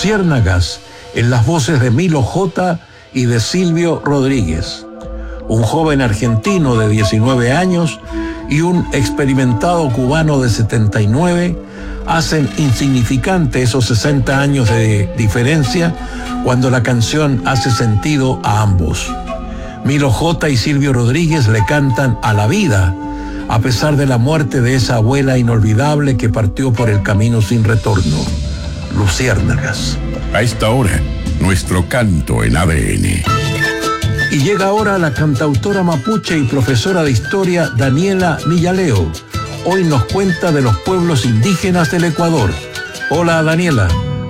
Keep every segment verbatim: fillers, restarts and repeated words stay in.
Luciérnagas, en las voces de Milo J. y de Silvio Rodríguez. Un joven argentino de diecinueve años y un experimentado cubano de setenta y nueve hacen insignificante esos sesenta años de diferencia cuando la canción hace sentido a ambos. Milo J. y Silvio Rodríguez le cantan a la vida, a pesar de la muerte de esa abuela inolvidable que partió por el camino sin retorno. Luciérnagas. A esta hora, nuestro canto en A D N. Y llega ahora la cantautora mapuche y profesora de historia Daniela Millaleo. Hoy nos cuenta de los pueblos indígenas del Ecuador. Hola, Daniela.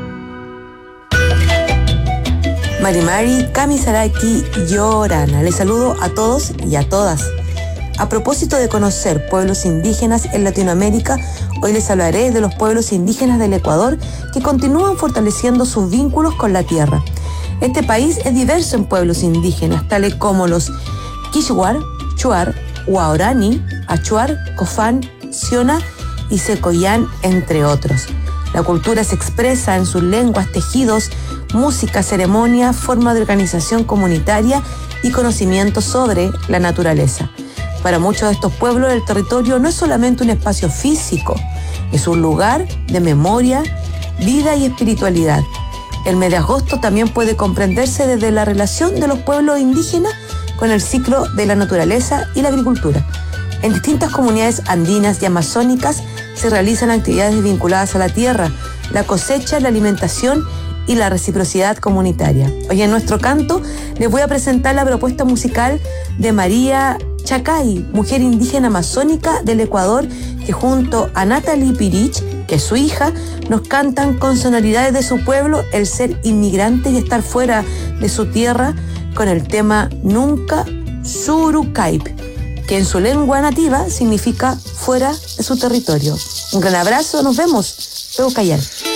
Marimari, Kamisaraki, Yorana. Les saludo a todos y a todas. A propósito de conocer pueblos indígenas en Latinoamérica, hoy les hablaré de los pueblos indígenas del Ecuador que continúan fortaleciendo sus vínculos con la tierra. Este país es diverso en pueblos indígenas, tales como los Quixuar, Chuar, Huaorani, Achuar, Cofán, Siona y Secoyán, entre otros. La cultura se expresa en sus lenguas, tejidos, música, ceremonia, forma de organización comunitaria y conocimiento sobre la naturaleza. Para muchos de estos pueblos, el territorio no es solamente un espacio físico, es un lugar de memoria, vida y espiritualidad. El mes de agosto también puede comprenderse desde la relación de los pueblos indígenas con el ciclo de la naturaleza y la agricultura. En distintas comunidades andinas y amazónicas se realizan actividades vinculadas a la tierra, la cosecha, la alimentación y la reciprocidad comunitaria. Hoy en nuestro canto les voy a presentar la propuesta musical de María Chacay, mujer indígena amazónica del Ecuador, que junto a Natalie Pirich, que es su hija, nos cantan con sonoridades de su pueblo el ser inmigrante y estar fuera de su tierra con el tema Nunca Surucaip, que en su lengua nativa significa fuera de su territorio. Un gran abrazo, nos vemos. Peucayal.